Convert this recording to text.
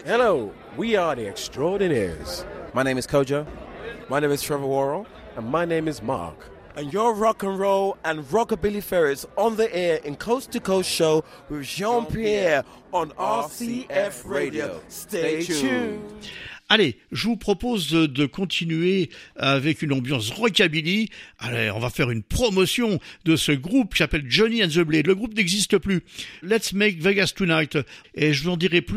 Hello, we are the Extraordinaires. My name is Kojo. My name is Trevor Worrell. And my name is Mark. And you're rock and roll and rockabilly ferrets on the air in Coast to Coast show with Jean-Pierre on RCF Radio. Stay tuned. Allez, je vous propose de continuer avec une ambiance rockabilly. Allez, on va faire une promotion de ce groupe qui s'appelle Johnny and the Blade. Le groupe n'existe plus. Let's make Vegas tonight. Et je vous en dirai plus